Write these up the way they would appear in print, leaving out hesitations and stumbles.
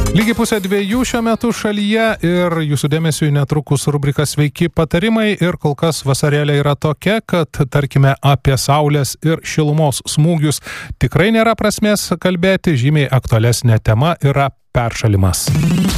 Lygiai 1:30 šiuo metu šalyje ir jūsų dėmesiui netrukus rubrika Sveiki patarimai ir kol kas vasarėlė yra tokia, kad tarkime apie saulės ir šilumos smūgius tikrai nėra prasmės kalbėti, žymiai aktualesnė tema yra peršalimas.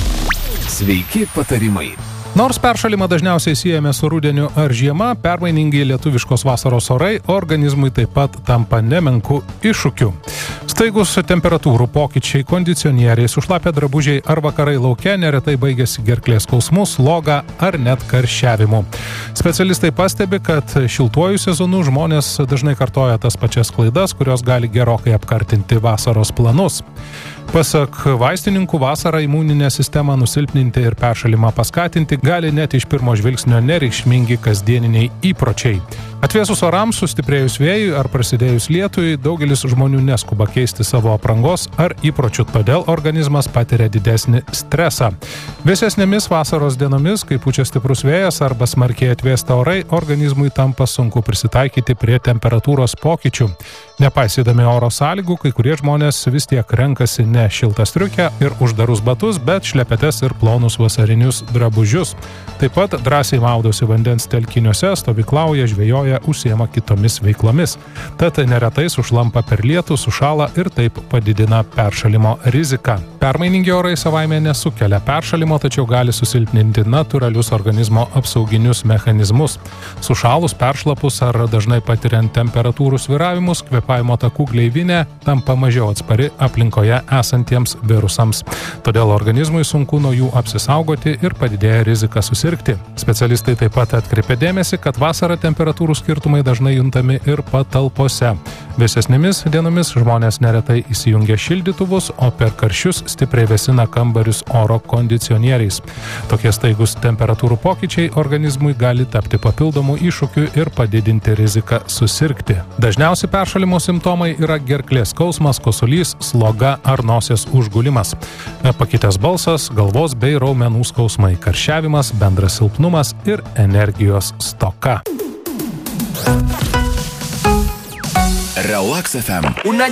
Sveiki patarimai. Nors peršalimą dažniausiai siejame su rudeniu ar žiema, permainingi lietuviškos vasaros orai organizmui taip pat tampa nemenku iššūkiu. Staigus temperatūrų pokyčiai, kondicionieriai, sušlapę drabužiai ar vakarai lauke neretai baigėsi gerklės skausmu, sloga ar net karščiavimu. Specialistai pastebi, kad šiltuoju sezonu žmonės dažnai kartoja tas pačias klaidas, kurios gali gerokai apkartinti vasaros planus. Pasak vaistininkų, vasarą imuninę sistemą nusilpninti ir peršalimą paskatinti gali net iš pirmo žvilgsnio nereikšmingi kasdieniniai įpročiai. Atvėsus orams, sustiprėjus vėjui ar prasidėjus lietui, daugelis žmonių neskuba keisti savo aprangos ar įpročių, todėl organizmas patiria didesnį stresą. Vėsesnėmis vasaros dienomis, kai pučia stiprus vėjas arba smarkiai atvėsta orai, organizmui tampa sunku prisitaikyti prie temperatūros pokyčių. Nepaisydami oro sąlygų, kai kurie žmonės vis tiek renkasi ne šiltą striukę ir uždarus batus, bet šlepetes ir plonus vasarinius drabužius. Taip pat drąsiai maudosi vandens telkiniuose, stovyklauja, žvejoja, užsiema kitomis veiklomis. Tad neretai sušlampa per lietų, sušala ir taip padidina peršalimo riziką. Permainingi orai savaime nesukelia peršalimo, tačiau gali susilpninti natūralius organizmo apsauginius mechanizmus. Sušalus, peršlapus ar dažnai patiriant temperatūrų svyravimus, kvėpavimo takų gleivinė tampa mažiau atspari aplinkoje esantiems virusams. Todėl organizmui sunku nuo jų apsisaugoti ir padidėja rizika susirgti. Specialistai taip pat atkreipia dėmesį, kad vasarą temperatūrų skirtumai dažnai juntami ir patalpose. Vėsesnėmis dienomis žmonės neretai įsijungia šildytuvus, o per karščius stipriai vėsina kambarius oro kondicionieriais. Tokie staigus temperatūrų pokyčiai organizmui gali tapti papildomų iššūkių ir padidinti riziką susirgti. Dažniausi peršalimo simptomai yra gerklės skausmas, kosulys, sloga ar nosies užgulimas. Pakitęs balsas, galvos bei raumenų skausmai, karščiavimas, bendras silpnumas ir energijos stoka. Relax FM.